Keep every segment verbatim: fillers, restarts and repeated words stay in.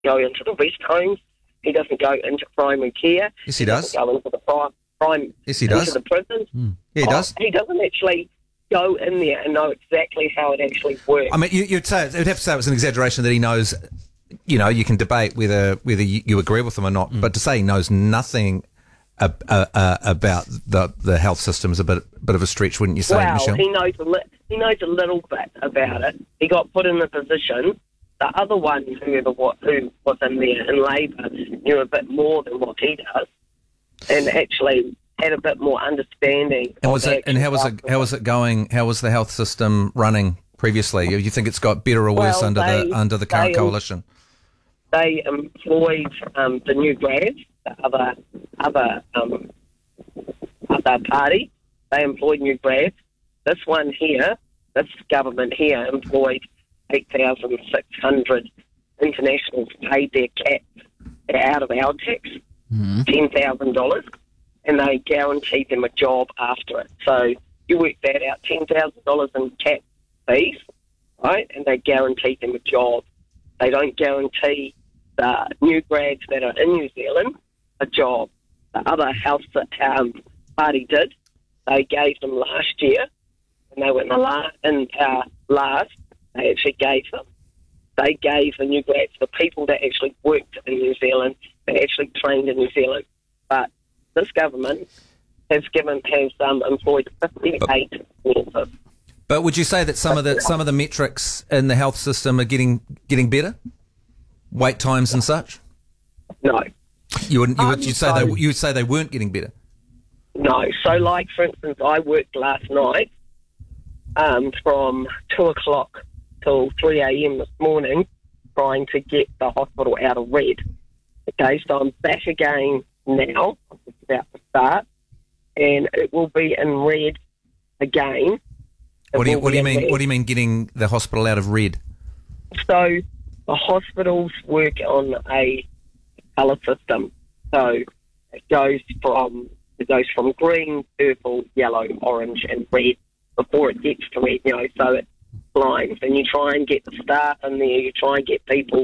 go into the rest homes. He doesn't go into primary care. Yes, he does. He doesn't go into the prime, prime yes, he into does. the prisons. Mm. Yeah, he oh, does. He doesn't actually go in there and know exactly how it actually works. I mean, you, you'd say you'd have to say it was an exaggeration that he knows. You know, you can debate whether whether you, you agree with him or not, mm. but to say he knows nothing uh, uh, uh, about the the health system is a bit bit of a stretch, wouldn't you say, well, Michelle? he knows a li- he knows a little bit about it. He got put in the position. The other one, whoever what, who was in there in Labour, knew a bit more than what he does, and actually had a bit more understanding. And was it? And how was it? How was it going? How was the health system running previously? You think it's got better or worse well, under they, the under the current they, coalition? They employed um, the new grads, the other other um, other party. They employed new grads. This one here, this government here, employed eight thousand six hundred internationals, paid their cap out of our tax, mm-hmm. ten thousand dollars, and they guaranteed them a job after it. So you work that out, ten thousand dollars in cap fees, right, and they guaranteed them a job. They don't guarantee the new grads that are in New Zealand a job. The other health um, party did. They gave them last year, and they were in the last, in our last, they actually gave them. They gave the new grads, the people that actually worked in New Zealand, that actually trained in New Zealand. But this government has given, has um, employed fifty-eight nurses. But would you say that some of the some of the metrics in the health system are getting getting better? Wait times and such? No. You wouldn't. You would um, you'd say so, they you would say they weren't getting better. No. So, like for instance, I worked last night um, from two o'clock till three a m this morning, trying to get the hospital out of red. Okay, so I'm back again now. It's about to start, and it will be in red again. It what do you What do you mean? red. What do you mean getting the hospital out of red? So the hospitals work on a colour system. So it goes from it goes from green, purple, yellow, orange, and red before it gets to red. You know, so it's blind, and you try and get the staff in there. You try and get people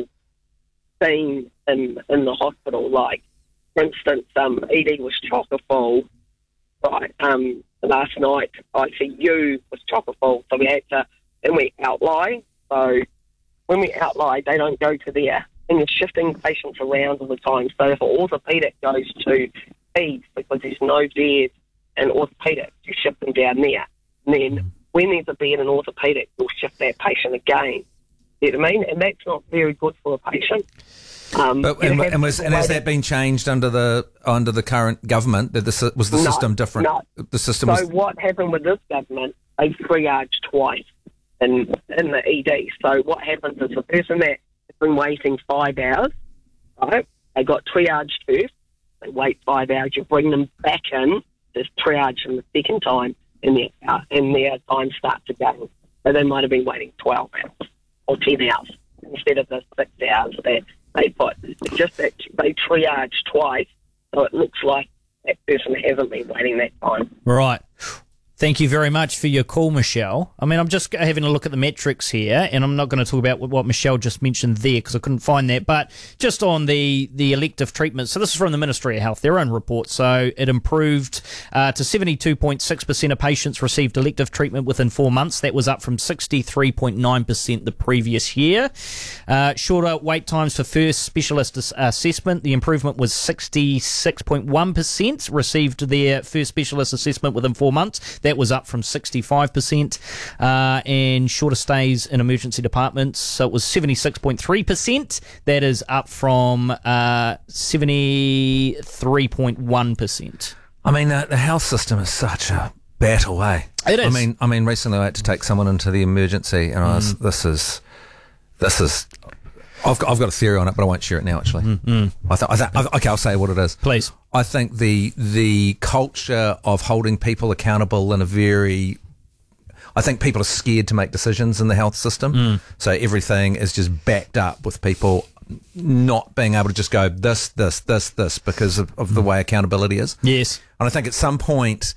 seen in in the hospital. Like, for instance, um, E D was chocker full. Right, um, last night I C U was chocker full, so we had to, and we outlie. So when we outlie, they don't go to there, and you're shifting patients around all the time. So if an orthopaedic goes to peds because there's no bed in orthopaedic, you shift them down there. And then when there's a bed in orthopaedic, you'll shift that patient again. You know what I mean? And that's not very good for a patient. Um, but, and, and, was, and has that been changed under the under the current government? Did the, was the no, system different? No. The system so was... what happened with this government, they triaged twice in in the E D. So what happens is the person that has been waiting five hours, right, they got triaged first, they wait five hours, you bring them back in, there's triage in the second time, and their, uh, and their time starts again. So they might have been waiting twelve hours or ten hours instead of the six hours that they put. It's just that they triage twice, so it looks like that person hasn't been waiting that time. Right. Thank you very much for your call, Michelle. I mean, I'm just having a look at the metrics here, and I'm not going to talk about what Michelle just mentioned there because I couldn't find that, but just on the, the elective treatment. So this is from the Ministry of Health, their own report. So it improved uh, to seventy-two point six percent of patients received elective treatment within four months. That was up from sixty-three point nine percent the previous year. Uh, shorter wait times for first specialist ass- assessment. The improvement was sixty-six point one percent received their first specialist assessment within four months. That was up from sixty-five percent, uh, and shorter stays in emergency departments. So it was seventy-six point three percent. That is up from uh, seventy-three point one percent. I mean, uh, the health system is such a battle, eh? It is. I mean, I mean, recently I had to take someone into the emergency, and I was, mm. this is, this is. I've got, I've got a theory on it, but I won't share it now. Actually, mm-hmm. I th- I th- okay, I'll say what it is. Please. I think the the culture of holding people accountable in a very, I think people are scared to make decisions in the health system. Mm. So everything is just backed up with people not being able to just go this, this, this, this because of, of the way accountability is. Yes. And I think at some point,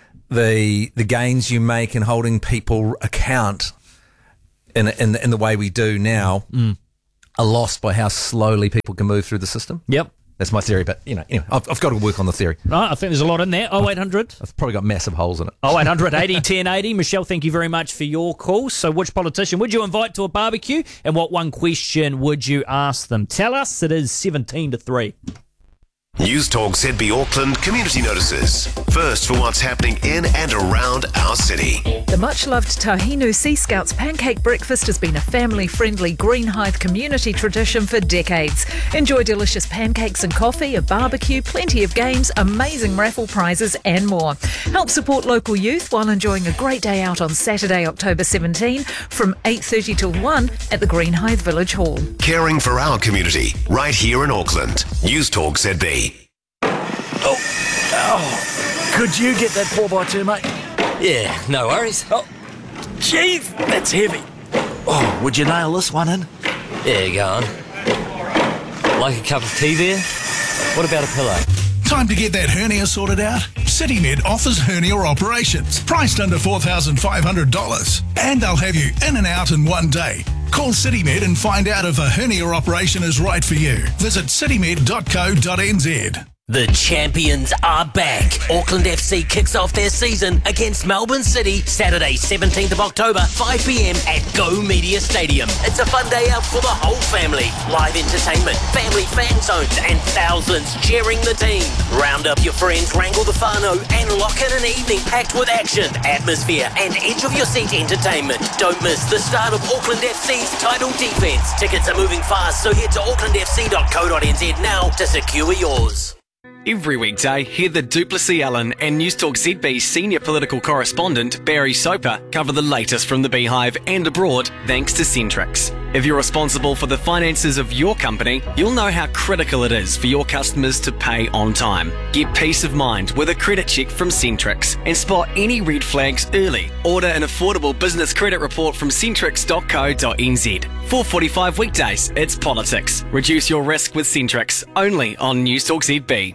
the the gains you make in holding people account in in in the way we do now. Mm. are lost by how slowly people can move through the system. Yep. That's my theory, but you know, anyway, I've, I've got to work on the theory. Right, I think there's a lot in there. oh eight hundred I've probably got massive holes in it. oh eight hundred eighty ten eighty. Michelle, thank you very much for your call. So which politician would you invite to a barbecue, and what one question would you ask them? Tell us. It is seventeen to three. News Talk Z B Auckland community notices. First for what's happening in and around our city. The much-loved Tahinu Sea Scouts pancake breakfast has been a family-friendly Greenhithe community tradition for decades. Enjoy delicious pancakes and coffee, a barbecue, plenty of games, amazing raffle prizes and more. Help support local youth while enjoying a great day out on Saturday, October seventeenth from eight thirty till one at the Greenhithe Village Hall. Caring for our community right here in Auckland. News Talk Z B. Oh, oh, could you get that four by two, mate? Yeah, no worries. Oh, jeez, that's heavy. Oh, would you nail this one in? Yeah, go on. Like a cup of tea there? What about a pillow? Time to get that hernia sorted out? CityMed offers hernia operations, priced under four thousand five hundred dollars. And they'll have you in and out in one day. Call CityMed and find out if a hernia operation is right for you. Visit citymed dot co dot n z. The champions are back. Auckland F C kicks off their season against Melbourne City Saturday, seventeenth of October, five p.m. at Go Media Stadium. It's a fun day out for the whole family. Live entertainment, family fan zones, and thousands cheering the team. Round up your friends, wrangle the whānau, and lock in an evening packed with action, atmosphere, and edge of your seat entertainment. Don't miss the start of Auckland F C's title defence. Tickets are moving fast, so head to auckland f c dot co dot n z now to secure yours. Every weekday, hear the Duplessis Allen and News Talk Z B senior political correspondent Barry Soper cover the latest from the Beehive and abroad thanks to Centrix. If you're responsible for the finances of your company, you'll know how critical it is for your customers to pay on time. Get peace of mind with a credit check from Centrix and spot any red flags early. Order an affordable business credit report from centrix dot co dot n z. four forty-five weekdays, it's politics. Reduce your risk with Centrix, only on News Talk Z B.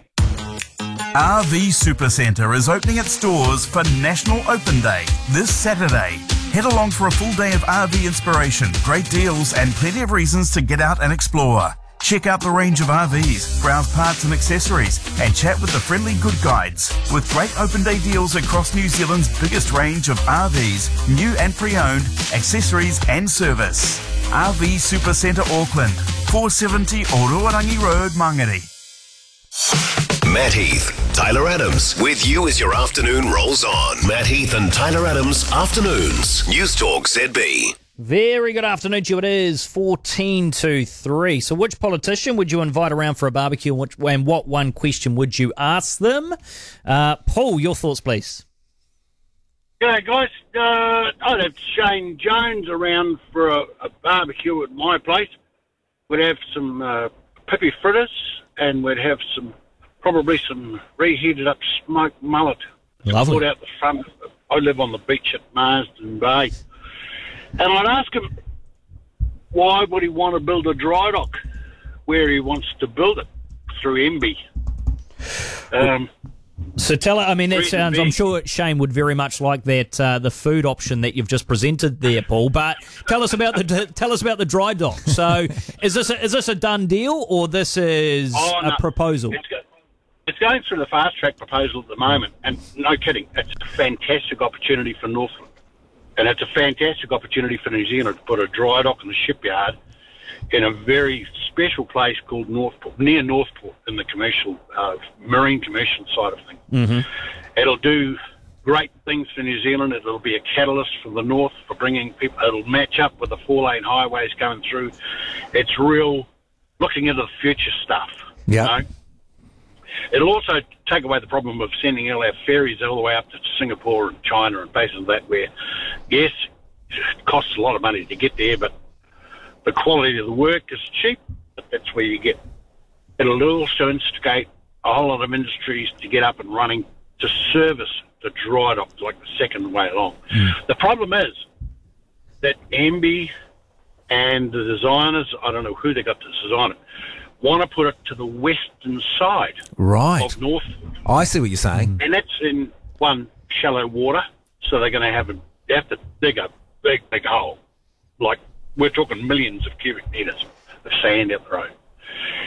R V Supercentre is opening its doors for National Open Day this Saturday. Head along for a full day of R V inspiration, great deals and plenty of reasons to get out and explore. Check out the range of R Vs, browse parts and accessories and chat with the friendly good guides. With great open day deals across New Zealand's biggest range of R Vs, new and pre-owned, accessories and service. R V Supercentre Auckland, four seventy Ororangi Road, Mangere. Matt Heath, Tyler Adams, with you as your afternoon rolls on. Matt Heath and Tyler Adams, Afternoons, News Talk Z B. Very good afternoon to you. It is fourteen to three. So which politician would you invite around for a barbecue, and, which, and what one question would you ask them? Uh, Paul, your thoughts, please. Yeah, guys, uh, I'd have Shane Jones around for a, a barbecue at my place. We'd have some uh, pippy fritters, and we'd have some probably some reheated up smoked mullet. Lovely. Put out the front. I live on the beach at Marsden Bay. And I'd ask him, why would he want to build a dry dock where he wants to build it through M B? Um, so tell I mean, that sounds, I'm sure Shane would very much like that, uh, the food option that you've just presented there, Paul. But tell us about the tell us about the dry dock. So is this a, is this a done deal, or this is oh, no, a proposal? It's, go, it's going through the fast track proposal at the moment, and no kidding, it's a fantastic opportunity for Northland. And it's a fantastic opportunity for New Zealand to put a dry dock in a shipyard in a very special place called Northport, near Northport, in the commercial, uh, marine commercial side of things. Mm-hmm. It'll do great things for New Zealand. It'll be a catalyst for the north for bringing people. It'll match up with the four-lane highways going through. It's real looking into the future stuff. Yeah. You know? It'll also take away the problem of sending all our ferries all the way up to Singapore and China and places like that where, yes, it costs a lot of money to get there, but the quality of the work is cheap, but that's where you get. It'll also instigate a whole lot of industries to get up and running to service the dry dock like the second way along. Mm. The problem is that M B and the designers, I don't know who they got to design it, want to put it to the western side right. of Northland. I see what you're saying. And that's in one shallow water, so they're going to have, a, they have to dig a big, big hole. Like, we're talking millions of cubic metres. of sand out the road.